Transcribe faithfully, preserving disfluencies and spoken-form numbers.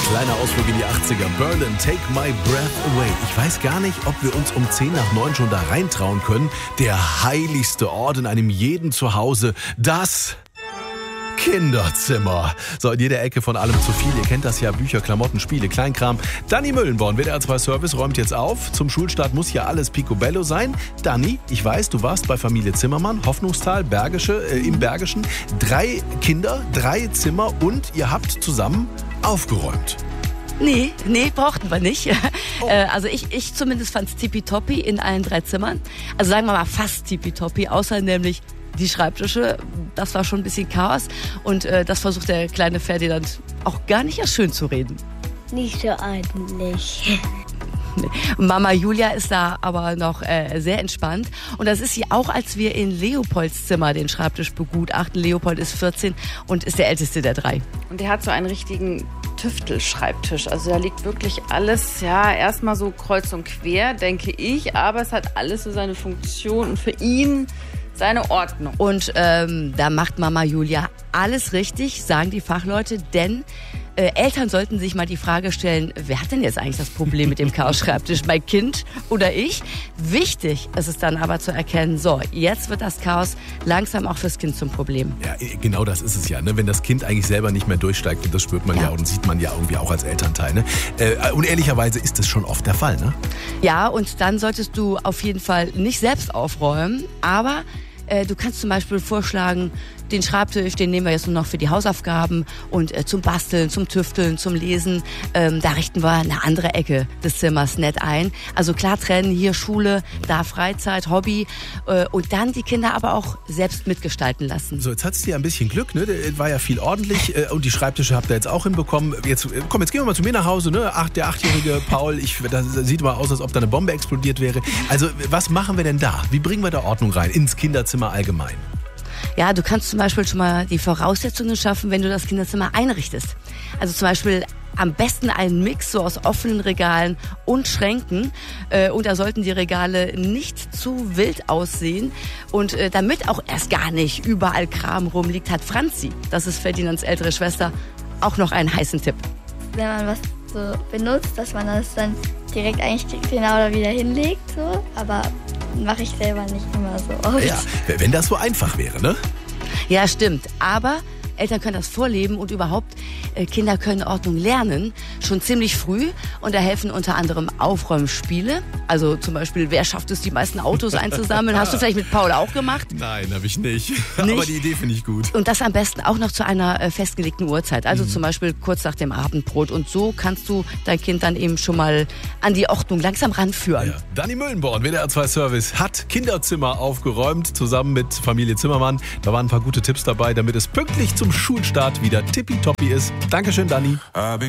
Kleiner Ausflug in die achtziger. Berlin, Take My Breath Away. Ich weiß gar nicht, ob wir uns um zehn nach neun schon da reintrauen können. Der heiligste Ort in einem jeden Zuhause, das Kinderzimmer. So, in jeder Ecke von allem zu viel. Ihr kennt das ja, Bücher, Klamotten, Spiele, Kleinkram. Dani Müllenborn, W D R zwei Service, räumt jetzt auf. Zum Schulstart muss ja alles picobello sein. Dani, ich weiß, du warst bei Familie Zimmermann, Hoffnungstal, Bergische, äh, im Bergischen. Drei Kinder, drei Zimmer und ihr habt zusammen aufgeräumt. Nee, nee, brauchten wir nicht. Oh. Also ich, ich zumindest fand's tippitoppi in allen drei Zimmern. Also sagen wir mal fast tippitoppi, außer nämlich die Schreibtische. Das war schon ein bisschen Chaos. Und äh, das versucht der kleine Ferdinand auch gar nicht erst schön zu reden. Nicht so ordentlich. Mama Julia ist da aber noch äh, sehr entspannt. Und das ist sie auch, als wir in Leopolds Zimmer den Schreibtisch begutachten. Leopold ist vierzehn und ist der älteste der drei. Und der hat so einen richtigen Tüftelschreibtisch. Also da liegt wirklich alles, ja, erstmal so kreuz und quer, denke ich. Aber es hat alles so seine Funktion und für ihn seine Ordnung. Und ähm, da macht Mama Julia alles richtig, sagen die Fachleute, denn Äh, Eltern sollten sich mal die Frage stellen, wer hat denn jetzt eigentlich das Problem mit dem Chaos-Schreibtisch? Mein Kind oder ich? Wichtig ist es dann aber zu erkennen, so, jetzt wird das Chaos langsam auch fürs Kind zum Problem. Ja, genau das ist es ja, ne? Wenn das Kind eigentlich selber nicht mehr durchsteigt, und das spürt man ja, ja und sieht man ja irgendwie auch als Elternteil. Ne? Äh, und ehrlicherweise ist das schon oft der Fall, ne? Ja, und dann solltest du auf jeden Fall nicht selbst aufräumen, aber äh, du kannst zum Beispiel vorschlagen, den Schreibtisch, den nehmen wir jetzt nur noch für die Hausaufgaben und äh, zum Basteln, zum Tüfteln, zum Lesen. Ähm, da richten wir eine andere Ecke des Zimmers nett ein. Also klar trennen, hier Schule, da Freizeit, Hobby äh, und dann die Kinder aber auch selbst mitgestalten lassen. So, jetzt hattest du ja ein bisschen Glück, ne? Das war ja viel ordentlich äh, und die Schreibtische habt ihr jetzt auch hinbekommen. Jetzt, äh, komm, jetzt gehen wir mal zu mir nach Hause, ne? Ach, der achtjährige Paul, ich, das sieht mal aus, als ob da eine Bombe explodiert wäre. Also, was machen wir denn da? Wie bringen wir da Ordnung rein ins Kinderzimmer allgemein? Ja, du kannst zum Beispiel schon mal die Voraussetzungen schaffen, wenn du das Kinderzimmer einrichtest. Also zum Beispiel am besten einen Mix so aus offenen Regalen und Schränken. Äh, und da sollten die Regale nicht zu wild aussehen. Und äh, damit auch erst gar nicht überall Kram rumliegt, hat Franzi, das ist Ferdinands ältere Schwester, auch noch einen heißen Tipp. Wenn man was so benutzt, dass man das dann direkt eigentlich genau da wieder hinlegt, so. Aber mache ich selber nicht immer so oft. Ja, wenn das so einfach wäre, ne? Ja, stimmt. Aber Eltern können das vorleben und überhaupt äh, Kinder können Ordnung lernen, schon ziemlich früh. Und da helfen unter anderem Aufräumspiele. Also zum Beispiel, wer schafft es, die meisten Autos einzusammeln? Hast du vielleicht mit Paul auch gemacht? Nein, habe ich nicht. nicht. Aber die Idee finde ich gut. Und das am besten auch noch zu einer äh, festgelegten Uhrzeit. Also mhm. zum Beispiel kurz nach dem Abendbrot. Und so kannst du dein Kind dann eben schon mal an die Ordnung langsam ranführen. Ja. Dani Müllenborn, W D R zwei Service, hat Kinderzimmer aufgeräumt, zusammen mit Familie Zimmermann. Da waren ein paar gute Tipps dabei, damit es pünktlich zum Schulstart wieder tippitoppi ist. Dankeschön, Dani.